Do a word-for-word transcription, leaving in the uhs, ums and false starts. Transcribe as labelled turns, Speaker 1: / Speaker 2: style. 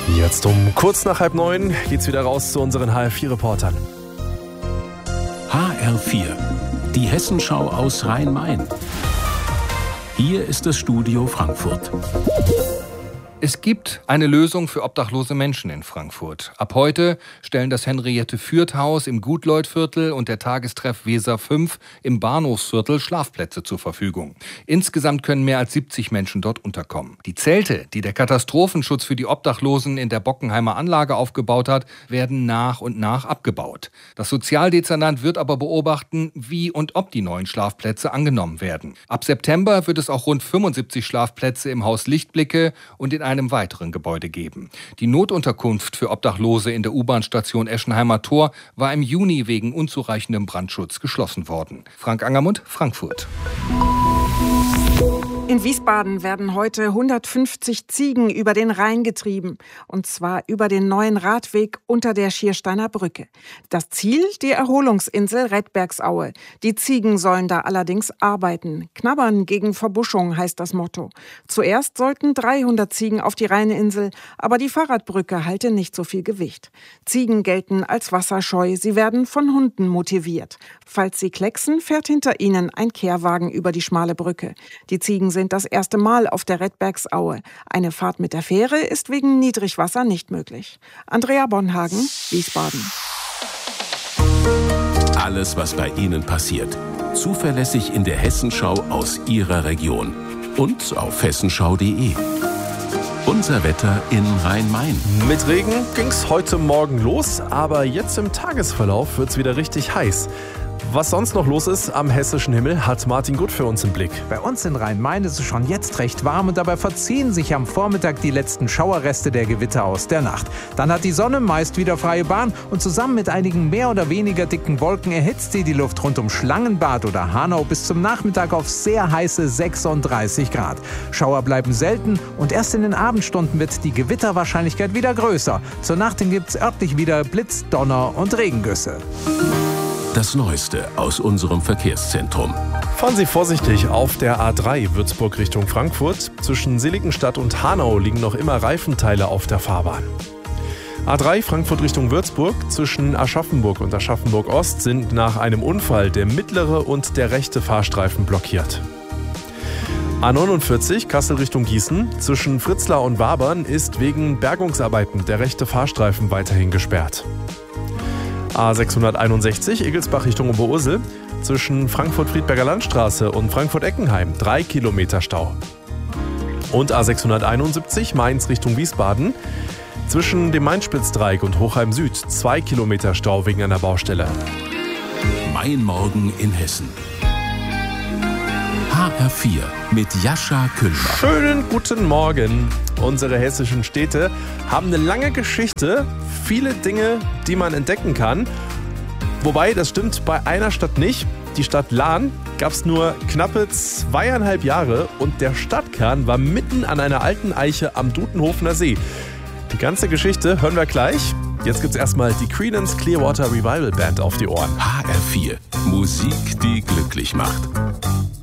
Speaker 1: Jetzt um kurz nach halb neun geht's wieder raus zu unseren H R vier Reportern.
Speaker 2: H R vier, die Hessenschau aus Rhein-Main. Hier ist das Studio Frankfurt.
Speaker 3: Es gibt eine Lösung für obdachlose Menschen in Frankfurt. Ab heute stellen das Henriette-Fürth-Haus im Gutleutviertel und der Tagestreff Weser fünf im Bahnhofsviertel Schlafplätze zur Verfügung. Insgesamt können mehr als siebzig Menschen dort unterkommen. Die Zelte, die der Katastrophenschutz für die Obdachlosen in der Bockenheimer Anlage aufgebaut hat, werden nach und nach abgebaut. Das Sozialdezernat wird aber beobachten, wie und ob die neuen Schlafplätze angenommen werden. Ab September wird es auch rund fünfundsiebzig Schlafplätze im Haus Lichtblicke und in einem weiteren Gebäude geben. Die Notunterkunft für Obdachlose in der U-Bahn-Station Eschenheimer Tor war im Juni wegen unzureichendem Brandschutz geschlossen worden. Frank Angermund, Frankfurt.
Speaker 4: In Wiesbaden werden heute hundertfünfzig Ziegen über den Rhein getrieben. Und zwar über den neuen Radweg unter der Schiersteiner Brücke. Das Ziel, die Erholungsinsel Redbergsaue. Die Ziegen sollen da allerdings arbeiten. Knabbern gegen Verbuschung heißt das Motto. Zuerst sollten dreihundert Ziegen auf die Rheininsel, aber die Fahrradbrücke halte nicht so viel Gewicht. Ziegen gelten als wasserscheu, sie werden von Hunden motiviert. Falls sie klecksen, fährt hinter ihnen ein Kehrwagen über die schmale Brücke. Die Ziegen sind das erste Mal auf der Redbergsaue. Eine Fahrt mit der Fähre ist wegen Niedrigwasser nicht möglich. Andrea Bonhagen, Wiesbaden.
Speaker 2: Alles, was bei Ihnen passiert, zuverlässig in der Hessenschau aus Ihrer Region und auf hessenschau punkt de. Unser Wetter in Rhein-Main.
Speaker 1: Mit Regen ging's heute Morgen los, aber jetzt im Tagesverlauf wird's wieder richtig heiß. Was sonst noch los ist am hessischen Himmel, hat Martin Gut für uns im Blick.
Speaker 5: Bei uns in Rhein-Main ist es schon jetzt recht warm und dabei verziehen sich am Vormittag die letzten Schauerreste der Gewitter aus der Nacht. Dann hat die Sonne meist wieder freie Bahn und zusammen mit einigen mehr oder weniger dicken Wolken erhitzt sie die Luft rund um Schlangenbad oder Hanau bis zum Nachmittag auf sehr heiße sechsunddreißig Grad. Schauer bleiben selten und erst in den Abendstunden wird die Gewitterwahrscheinlichkeit wieder größer. Zur Nacht hin gibt's örtlich wieder Blitz, Donner und Regengüsse.
Speaker 2: Das Neueste aus unserem Verkehrszentrum.
Speaker 1: Fahren Sie vorsichtig auf der A drei Würzburg Richtung Frankfurt. Zwischen Seligenstadt und Hanau liegen noch immer Reifenteile auf der Fahrbahn. A drei Frankfurt Richtung Würzburg. Zwischen Aschaffenburg und Aschaffenburg Ost sind nach einem Unfall der mittlere und der rechte Fahrstreifen blockiert. A neunundvierzig Kassel Richtung Gießen. Zwischen Fritzlar und Wabern ist wegen Bergungsarbeiten der rechte Fahrstreifen weiterhin gesperrt. A sechshunderteinundsechzig Egelsbach Richtung Oberursel. Zwischen Frankfurt-Friedberger Landstraße und Frankfurt-Eckenheim drei Kilometer Stau. Und A sechshunderteinundsiebzig Mainz Richtung Wiesbaden. Zwischen dem Main-Spitz-Dreieck und Hochheim Süd zwei Kilometer Stau wegen einer Baustelle.
Speaker 2: Mein Morgen in Hessen. H R vier mit Jascha Kühlmann.
Speaker 1: Schönen guten Morgen. Unsere hessischen Städte haben eine lange Geschichte, viele Dinge, die man entdecken kann. Wobei, das stimmt bei einer Stadt nicht. Die Stadt Lahn gab es nur knappe zweieinhalb Jahre und der Stadtkern war mitten an einer alten Eiche am Dudenhofener See. Die ganze Geschichte hören wir gleich. Jetzt gibt's erstmal die Creedence Clearwater Revival Band auf die Ohren.
Speaker 2: H R vier, Musik, die glücklich macht.